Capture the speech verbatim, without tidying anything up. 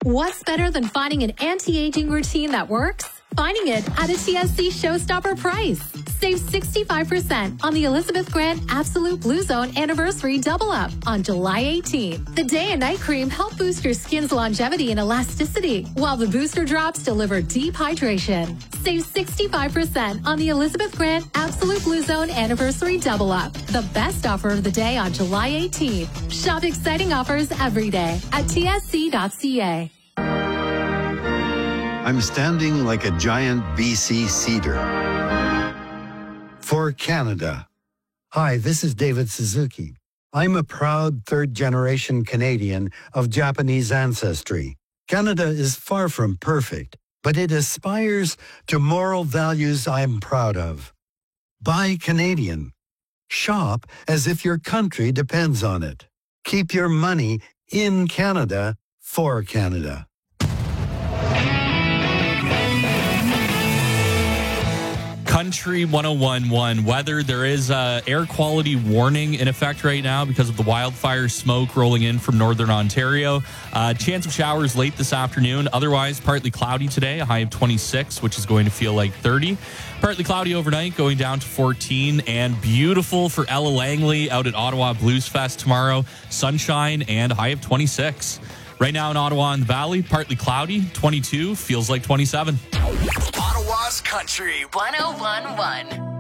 What's better than finding an anti-aging routine that works? Finding it at a T S C showstopper price. Save sixty-five percent on the Elizabeth Grant Absolute Blue Zone Anniversary Double Up on July eighteenth. The day and night cream help boost your skin's longevity and elasticity, while the booster drops deliver deep hydration. Save sixty-five percent on the Elizabeth Grant Absolute Blue Zone Anniversary Double Up. The best offer of the day on July eighteenth. Shop exciting offers every day at T S C dot C A. I'm standing like a giant B C cedar. For Canada. Hi, this is David Suzuki. I'm a proud third-generation Canadian of Japanese ancestry. Canada is far from perfect, but it aspires to moral values I'm proud of. Buy Canadian. Shop as if your country depends on it. Keep your money in Canada for Canada. Country one oh one point one weather. There is a air quality warning in effect right now because of the wildfire smoke rolling in from northern Ontario. Uh, chance of showers late this afternoon. Otherwise, partly cloudy today, a high of twenty-six, which is going to feel like thirty. Partly cloudy overnight, going down to fourteen, and beautiful for Ella Langley out at Ottawa Blues Fest tomorrow. Sunshine and a high of twenty-six. Right now in Ottawa and the Valley, partly cloudy, twenty-two, feels like twenty-seven. Ottawa's Country one oh one point one.